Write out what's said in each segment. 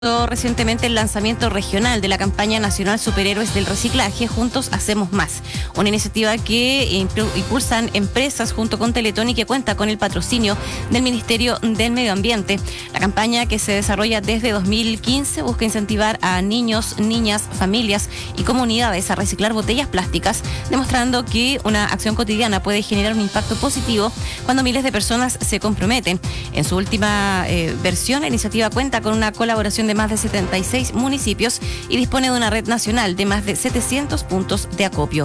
Recientemente el lanzamiento regional de la campaña nacional Superhéroes del Reciclaje, Juntos Hacemos Más, una iniciativa que impulsan empresas junto con Teletón y que cuenta con el patrocinio del Ministerio del Medio Ambiente. La campaña, que se desarrolla desde 2015, busca incentivar a niños, niñas, familias y comunidades a reciclar botellas plásticas, demostrando que una acción cotidiana puede generar un impacto positivo cuando miles de personas se comprometen. En su última versión, la iniciativa cuenta con una colaboración de más de 76 municipios y dispone de una red nacional de más de 700 puntos de acopio.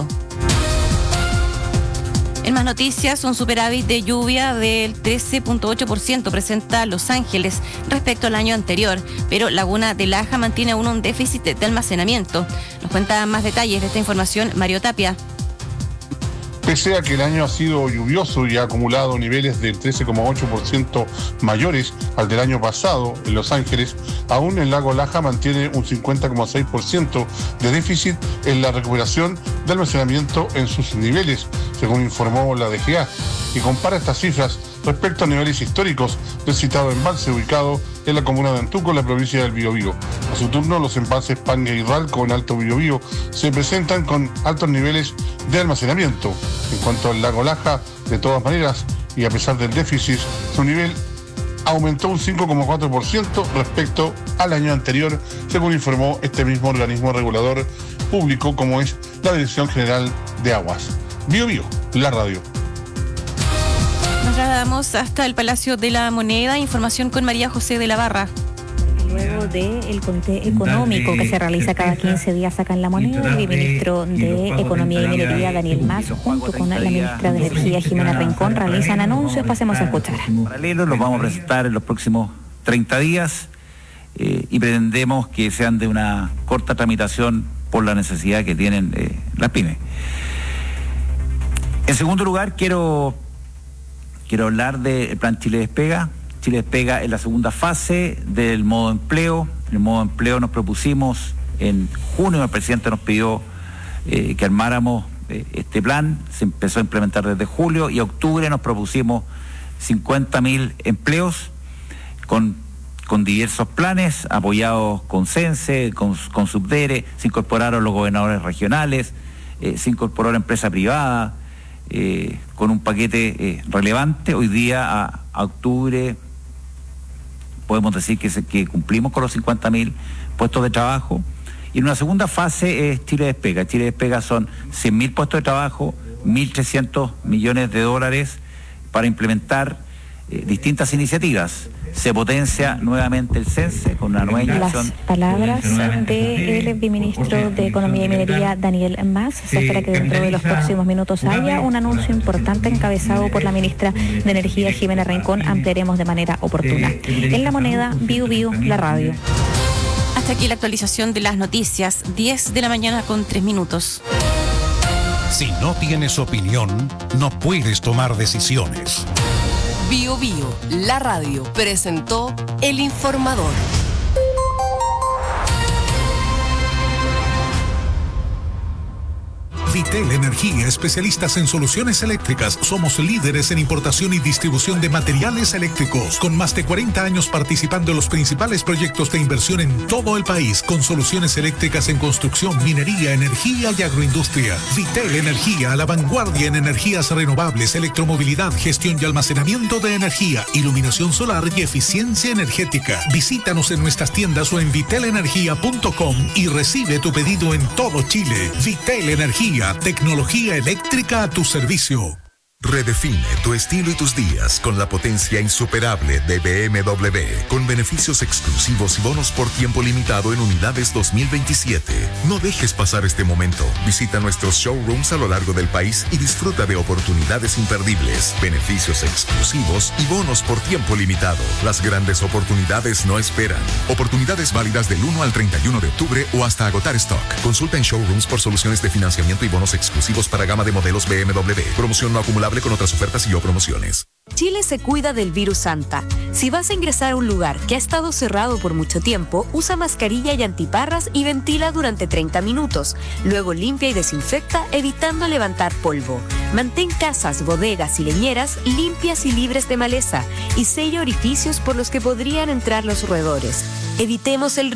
En más noticias, un superávit de lluvia del 13.8% presenta Los Ángeles respecto al año anterior, pero Laguna de Laja mantiene aún un déficit de almacenamiento. Nos cuenta más detalles de esta información Mario Tapia. Pese a que el año ha sido lluvioso y ha acumulado niveles del 13,8% mayores al del año pasado en Los Ángeles, aún el lago Laja mantiene un 50,6% de déficit en la recuperación de almacenamiento en sus niveles, según informó la DGA, y compara estas cifras respecto a niveles históricos del citado embalse ubicado en la comuna de Antuco, en la provincia del Biobío. A su turno, los embalses Panga y Ralco en Alto Biobío se presentan con altos niveles de almacenamiento. En cuanto al lago Laja, de todas maneras, y a pesar del déficit, su nivel aumentó un 5,4% respecto al año anterior, según informó este mismo organismo regulador público como es la Dirección General de Aguas. Biobío, la radio. Nos trasladamos hasta el Palacio de la Moneda. Información con María José de la Barra. Luego del comité económico que se realiza cada 15 días acá en La Moneda, el ministro de Economía y Minería, Daniel Mas, junto con la ministra de Energía, Jimena Rincón, realizan anuncios. Pasemos a escuchar. Paralelos los vamos a presentar en los próximos 30 días y pretendemos que sean de una corta tramitación por la necesidad que tienen las pymes. En segundo lugar, quiero hablar del plan Chile Despega. Chile Despega es la segunda fase del modo empleo. En el modo empleo nos propusimos, en junio el presidente nos pidió que armáramos este plan. Se empezó a implementar desde julio y octubre nos propusimos 50.000 empleos con diversos planes, apoyados con CENSE, con Subdere. Se incorporaron los gobernadores regionales, se incorporó la empresa privada, con un paquete relevante. Hoy día, a octubre, podemos decir que cumplimos con los 50.000 puestos de trabajo. Y en una segunda fase es Chile Despega. Chile Despega son 100.000 puestos de trabajo, 1.300 millones de dólares para implementar distintas iniciativas. Se potencia nuevamente el CENSE con una nueva inyección. Las palabras del viceministro de Economía y Minería, Daniel Mas. Se espera que dentro de los próximos minutos haya un anuncio importante encabezado por la ministra de Energía, Jimena Rincón. Ampliaremos de manera oportuna. En La Moneda, Biu, la radio. Hasta aquí la actualización de las noticias, 10 de la mañana con 3 minutos. Si no tienes opinión, no puedes tomar decisiones. Bio, la radio, presentó El Informador. Vitel Energía, especialistas en soluciones eléctricas. Somos líderes en importación y distribución de materiales eléctricos, con más de 40 años participando en los principales proyectos de inversión en todo el país, con soluciones eléctricas en construcción, minería, energía y agroindustria. Vitel Energía, a la vanguardia en energías renovables, electromovilidad, gestión y almacenamiento de energía, iluminación solar y eficiencia energética. Visítanos en nuestras tiendas o en vitelenergia.com y recibe tu pedido en todo Chile. Vitel Energía, tecnología eléctrica a tu servicio. Redefine tu estilo y tus días con la potencia insuperable de BMW, con beneficios exclusivos y bonos por tiempo limitado en unidades 2027. No dejes pasar este momento. Visita nuestros showrooms a lo largo del país y disfruta de oportunidades imperdibles, beneficios exclusivos y bonos por tiempo limitado. Las grandes oportunidades no esperan. Oportunidades válidas del 1 al 31 de octubre o hasta agotar stock. Consulta en showrooms por soluciones de financiamiento y bonos exclusivos para gama de modelos BMW. Promoción no acumulable con otras ofertas y o promociones. Chile se cuida del virus Santa. Si vas a ingresar a un lugar que ha estado cerrado por mucho tiempo, usa mascarilla y antiparras y ventila durante 30 minutos. Luego limpia y desinfecta, evitando levantar polvo. Mantén casas, bodegas y leñeras limpias y libres de maleza y sella orificios por los que podrían entrar los roedores. Evitemos el